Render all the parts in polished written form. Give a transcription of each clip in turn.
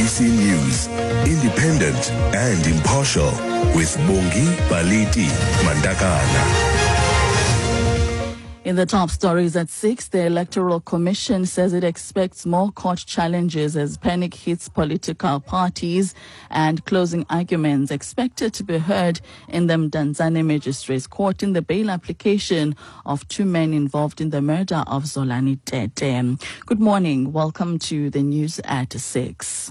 SABC News, independent and impartial, with Bongi Baliti Mandakana. In the top stories at 6, the Electoral Commission says it expects more court challenges as panic hits political parties, and closing arguments expected to be heard in the Mdantsane Magistrates Court in the bail application of 2 men involved in the murder of Zolani Tete. Good morning. Welcome to the news at 6.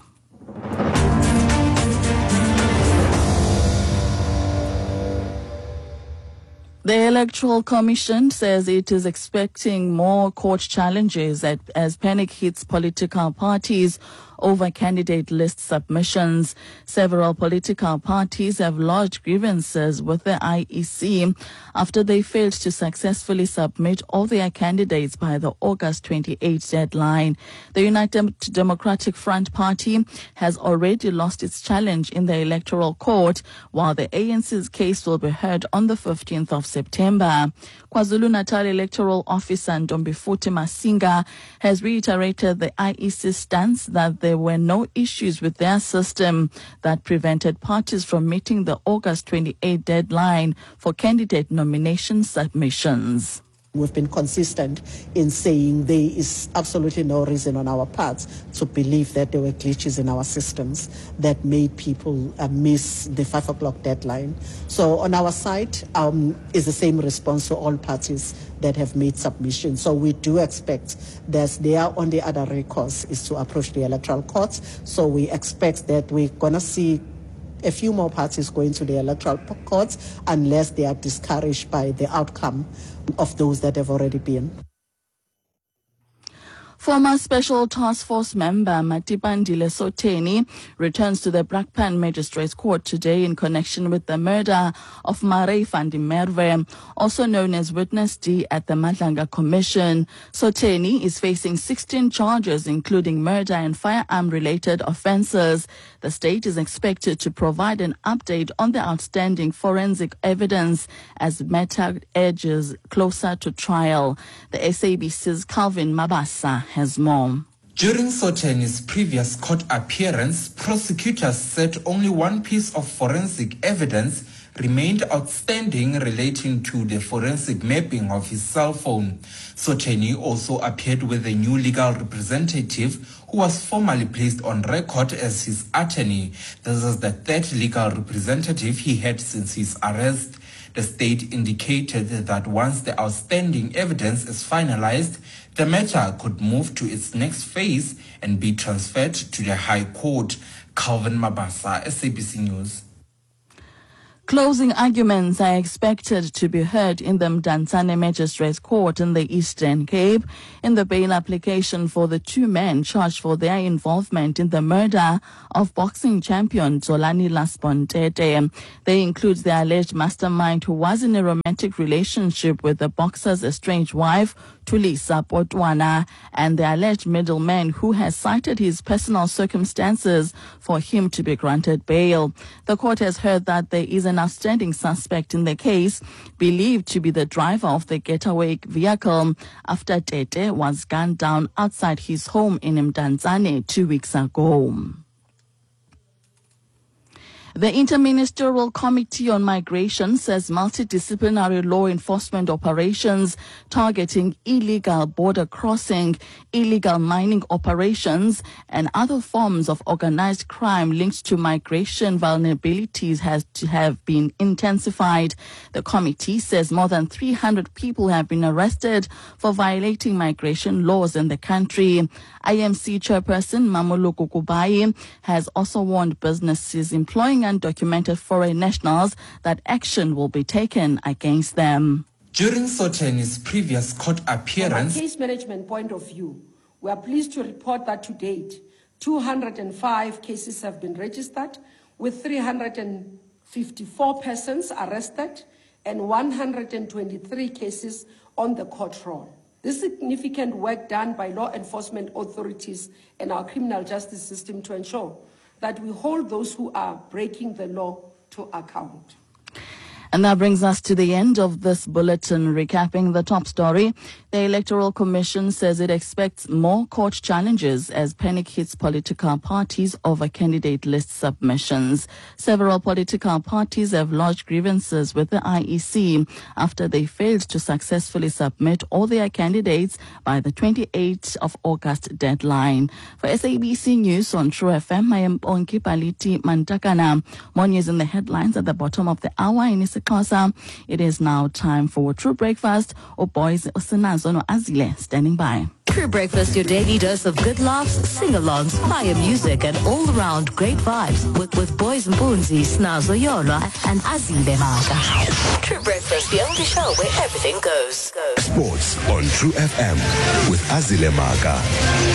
The Electoral Commission says it is expecting more court challenges as panic hits political parties over candidate list submissions. Several political parties have lodged grievances with the IEC after they failed to successfully submit all their candidates by the August 28 deadline. The United Democratic Front Party has already lost its challenge in the Electoral Court, while the ANC's case will be heard on the 15th of September. KwaZulu-Natal Electoral Officer Ntombifuthi Masinga has reiterated the IEC stance that there were no issues with their system that prevented parties from meeting the August 28 deadline for candidate nomination submissions. We've been consistent in saying there is absolutely no reason on our parts to believe that there were glitches in our systems that made people miss the 5 o'clock deadline. So on our side is the same response to all parties that have made submissions. So we do expect that their only other recourse is to approach the electoral courts. So we expect that we're going to see a few more parties going to the electoral courts unless they are discouraged by the outcome of those that have already been. Former Special Task Force member Matipandile Sotheni returns to the Brakpan Magistrates Court today in connection with the murder of Marey van der Merwe, also known as Witness D at the Madlanga Commission. Sotheni is facing 16 charges, including murder and firearm-related offences. The state is expected to provide an update on the outstanding forensic evidence as matter edges closer to trial. The SABC's Calvin Mabasa has more. During Sotheni's previous court appearance, prosecutors said only one piece of forensic evidence remained outstanding relating to the forensic mapping of his cell phone. Sotheni also appeared with a new legal representative who was formally placed on record as his attorney. This is the third legal representative he had since his arrest. The state indicated that once the outstanding evidence is finalized, the matter could move to its next phase and be transferred to the High Court. Calvin Mabasa, SABC News. Closing arguments are expected to be heard in the Mdantsane Magistrates Court in the Eastern Cape in the bail application for the 2 men charged for their involvement in the murder of boxing champion Zolani Tete. They include the alleged mastermind who was in a romantic relationship with the boxer's estranged wife, Tulisa Potwana, and the alleged middleman who has cited his personal circumstances for him to be granted bail. The court has heard that there is an outstanding suspect in the case, believed to be the driver of the getaway vehicle after Tete was gunned down outside his home in Mdantsane 2 weeks ago. The Interministerial Committee on Migration says multidisciplinary law enforcement operations targeting illegal border crossing, illegal mining operations, and other forms of organized crime linked to migration vulnerabilities have been intensified. The committee says more than 300 people have been arrested for violating migration laws in the country. IMC chairperson Mamolo Kukubai has also warned businesses employing undocumented foreign nationals that action will be taken against them. During Sotheni's previous court appearance, from a case management point of view, we are pleased to report that to date, 205 cases have been registered, with 354 persons arrested and 123 cases on the court roll. This significant work done by law enforcement authorities and our criminal justice system to ensure that we hold those who are breaking the law to account. And that brings us to the end of this bulletin. Recapping the top story, the Electoral Commission says it expects more court challenges as panic hits political parties over candidate list submissions. Several political parties have lodged grievances with the IEC after they failed to successfully submit all their candidates by the 28th of August deadline. For SABC News on True FM, I am Bongi Paliti Mantakana. More news in the headlines at the bottom of the hour in Isikosa. It is now time for True Breakfast. Boys Osinazo no Azile standing by. True Breakfast, your daily dose of good laughs, sing-alongs, fire music, and all-around great vibes with Boys Mbunzi, Snazo Yola, and Azile Maga. True Breakfast, the only show where everything goes. Sports on True FM with Azile Maga.